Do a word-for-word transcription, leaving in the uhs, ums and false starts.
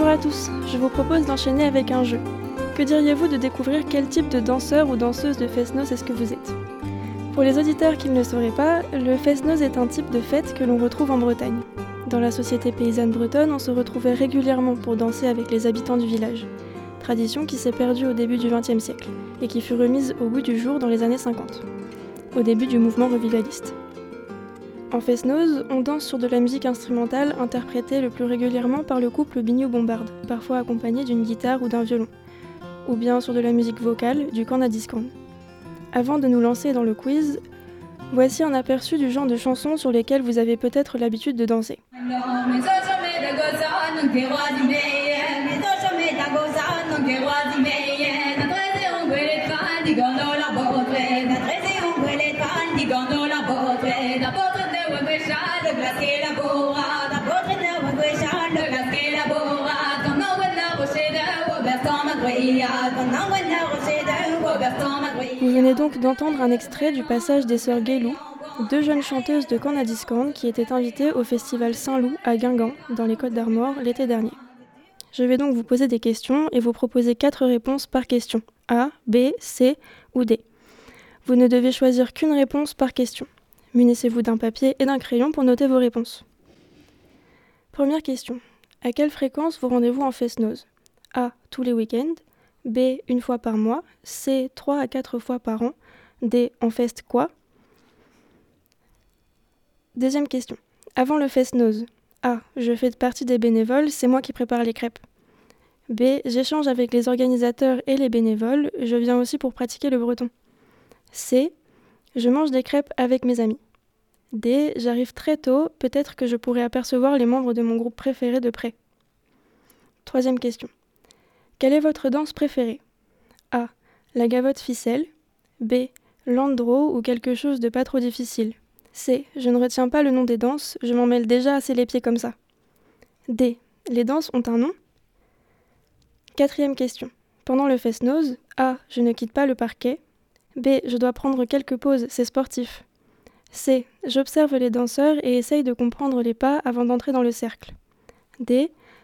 Bonjour à tous, je vous propose d'enchaîner avec un jeu. Que diriez-vous de découvrir quel type de danseur ou danseuse de Fest-Noz est-ce que vous êtes ? Pour les auditeurs qui ne le sauraient pas, le Fest-Noz est un type de fête que l'on retrouve en Bretagne. Dans la société paysanne bretonne, on se retrouvait régulièrement pour danser avec les habitants du village. Tradition qui s'est perdue au début du vingtième siècle et qui fut remise au goût du jour dans les années cinquante, au début du mouvement revivaliste. En Fest-Noz, on danse sur de la musique instrumentale interprétée le plus régulièrement par le couple Biniou-Bombarde, parfois accompagné d'une guitare ou d'un violon, ou bien sur de la musique vocale, du corn à discount. Avant de nous lancer dans le quiz, voici un aperçu du genre de chansons sur lesquelles vous avez peut-être l'habitude de danser. Vous venez donc d'entendre un extrait du passage des sœurs Guélou, deux jeunes chanteuses de corn à discount qui étaient invitées au festival Saint-Loup à Guingamp, dans les Côtes-d'Armor, l'été dernier. Je vais donc vous poser des questions et vous proposer quatre réponses par question, A, B, C ou D. Vous ne devez choisir qu'une réponse par question. Munissez-vous d'un papier et d'un crayon pour noter vos réponses. Première question. À quelle fréquence vous rendez-vous en Fest-Noz ? A, tous les week-ends. B, une fois par mois. C, trois à quatre fois par an. D, en fest quoi ? Deuxième question. Avant le Fest-Noz. A, je fais partie des bénévoles, c'est moi qui prépare les crêpes. B, j'échange avec les organisateurs et les bénévoles, je viens aussi pour pratiquer le breton. C, je mange des crêpes avec mes amis. D, j'arrive très tôt, peut-être que je pourrais apercevoir les membres de mon groupe préféré de près. Troisième question. Quelle est votre danse préférée ? A, la gavotte ficelle. B, l'andro ou quelque chose de pas trop difficile. C, je ne retiens pas le nom des danses, je m'en mêle déjà assez les pieds comme ça. D, les danses ont un nom ? Quatrième question. Pendant le Fest-Noz, A, je ne quitte pas le parquet. B, je dois prendre quelques pauses, c'est sportif. C, j'observe les danseurs et essaye de comprendre les pas avant d'entrer dans le cercle. D,